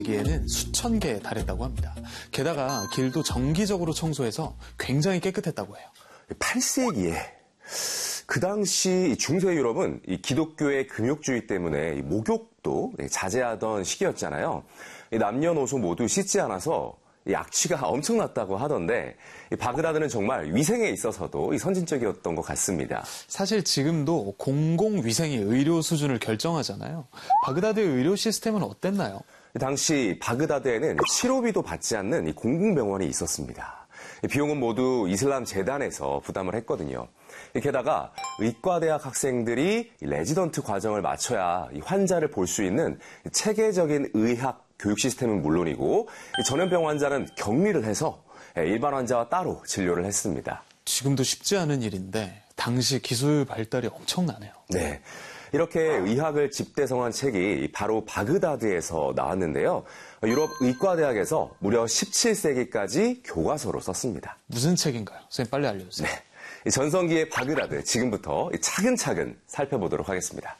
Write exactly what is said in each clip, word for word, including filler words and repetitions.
기에는 수천 개에 달했다고 합니다. 게다가 길도 정기적으로 청소해서 굉장히 깨끗했다고 해요. 팔 세기에 그 당시 중세 유럽은 이 기독교의 금욕주의 때문에 목욕도 자제하던 시기였잖아요. 남녀노소 모두 씻지 않아서 악취가 엄청났다고 하던데 바그다드는 정말 위생에 있어서도 선진적이었던 것 같습니다. 사실 지금도 공공위생이 의료 수준을 결정하잖아요. 바그다드의 의료 시스템은 어땠나요? 당시 바그다드에는 치료비도 받지 않는 공공병원이 있었습니다. 비용은 모두 이슬람 재단에서 부담을 했거든요. 게다가 의과대학 학생들이 레지던트 과정을 마쳐야 환자를 볼 수 있는 체계적인 의학 교육 시스템은 물론이고 전염병 환자는 격리를 해서 일반 환자와 따로 진료를 했습니다. 지금도 쉽지 않은 일인데 당시 기술 발달이 엄청나네요. 네. 이렇게 의학을 집대성한 책이 바로 바그다드에서 나왔는데요. 유럽 의과대학에서 무려 십칠 세기까지 교과서로 썼습니다. 무슨 책인가요? 선생님 빨리 알려주세요. 네. 전성기의 바그다드, 지금부터 차근차근 살펴보도록 하겠습니다.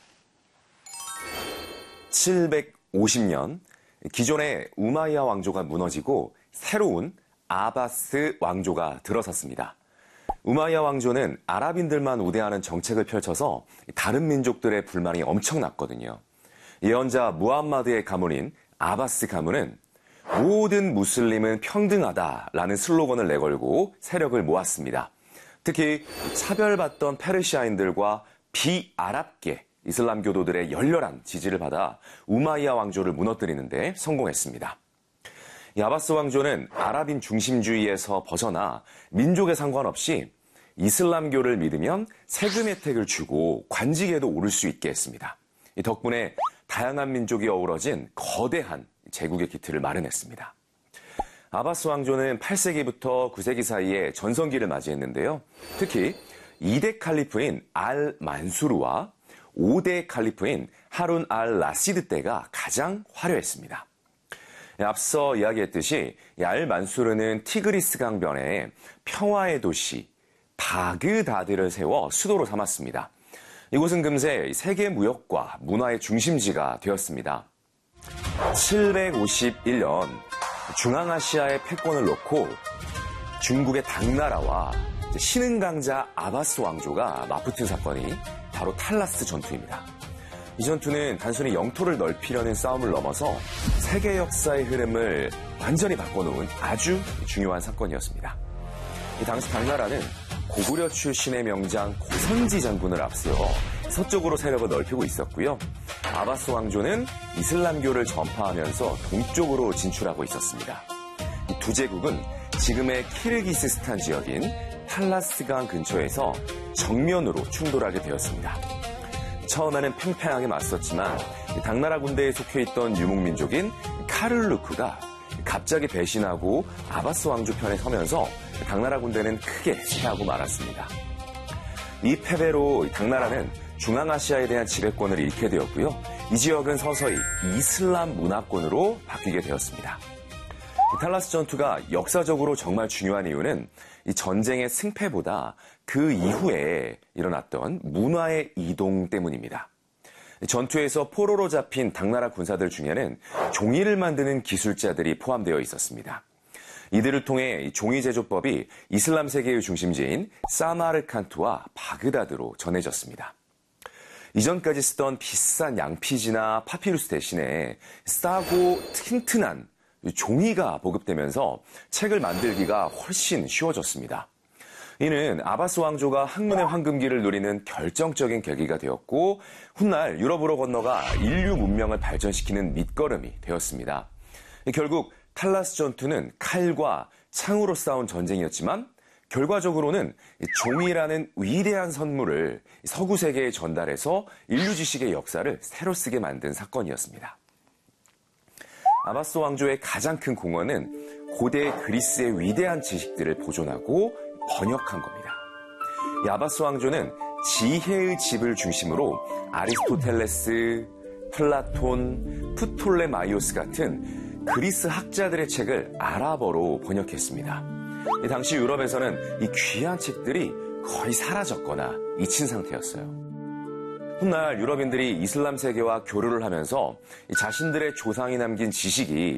칠백오십 년, 기존의 우마이야 왕조가 무너지고 새로운 아바스 왕조가 들어섰습니다. 우마이야 왕조는 아랍인들만 우대하는 정책을 펼쳐서 다른 민족들의 불만이 엄청났거든요. 예언자 무함마드의 가문인 아바스 가문은 모든 무슬림은 평등하다라는 슬로건을 내걸고 세력을 모았습니다. 특히 차별받던 페르시아인들과 비아랍계 이슬람 교도들의 열렬한 지지를 받아 우마이야 왕조를 무너뜨리는데 성공했습니다. 이 아바스 왕조는 아랍인 중심주의에서 벗어나 민족에 상관없이 이슬람교를 믿으면 세금 혜택을 주고 관직에도 오를 수 있게 했습니다. 이 덕분에 다양한 민족이 어우러진 거대한 제국의 기틀을 마련했습니다. 아바스 왕조는 팔 세기부터 구 세기 사이에 전성기를 맞이했는데요. 특히 이 대 칼리프인 알 만수르와 오 대 칼리프인 하룬 알 라시드 때가 가장 화려했습니다. 앞서 이야기했듯이 알 만수르는 티그리스 강변에 평화의 도시 바그다드를 세워 수도로 삼았습니다. 이곳은 금세 세계 무역과 문화의 중심지가 되었습니다. 칠백오십일 년 중앙아시아의 패권을 놓고 중국의 당나라와 신흥 강자 아바스 왕조가 맞붙은 사건이 바로 탈라스 전투입니다. 이 전투는 단순히 영토를 넓히려는 싸움을 넘어서 세계 역사의 흐름을 완전히 바꿔놓은 아주 중요한 사건이었습니다. 이 당시 당나라는 고구려 출신의 명장 고선지 장군을 앞세워 서쪽으로 세력을 넓히고 있었고요. 아바스 왕조는 이슬람교를 전파하면서 동쪽으로 진출하고 있었습니다. 이 두 제국은 지금의 키르기스스탄 지역인 탈라스강 근처에서 정면으로 충돌하게 되었습니다. 처음에는 팽팽하게 맞섰지만 당나라 군대에 속해있던 유목민족인 카를루크가 갑자기 배신하고 아바스 왕조 편에 서면서 당나라 군대는 크게 패하고 말았습니다. 이 패배로 당나라는 중앙아시아에 대한 지배권을 잃게 되었고요. 이 지역은 서서히 이슬람 문화권으로 바뀌게 되었습니다. 탈라스 전투가 역사적으로 정말 중요한 이유는 이 전쟁의 승패보다 그 이후에 일어났던 문화의 이동 때문입니다. 전투에서 포로로 잡힌 당나라 군사들 중에는 종이를 만드는 기술자들이 포함되어 있었습니다. 이들을 통해 종이 제조법이 이슬람 세계의 중심지인 사마르칸트와 바그다드로 전해졌습니다. 이전까지 쓰던 비싼 양피지나 파피루스 대신에 싸고 튼튼한 종이가 보급되면서 책을 만들기가 훨씬 쉬워졌습니다. 이는 아바스 왕조가 학문의 황금기를 누리는 결정적인 계기가 되었고 훗날 유럽으로 건너가 인류 문명을 발전시키는 밑거름이 되었습니다. 결국 탈라스 전투는 칼과 창으로 싸운 전쟁이었지만 결과적으로는 종이라는 위대한 선물을 서구 세계에 전달해서 인류 지식의 역사를 새로 쓰게 만든 사건이었습니다. 아바스 왕조의 가장 큰 공헌은 고대 그리스의 위대한 지식들을 보존하고 번역한 겁니다. 이 아바스 왕조는 지혜의 집을 중심으로 아리스토텔레스, 플라톤, 프톨레마이오스 같은 그리스 학자들의 책을 아랍어로 번역했습니다. 당시 유럽에서는 이 귀한 책들이 거의 사라졌거나 잊힌 상태였어요. 훗날 유럽인들이 이슬람 세계와 교류를 하면서 자신들의 조상이 남긴 지식이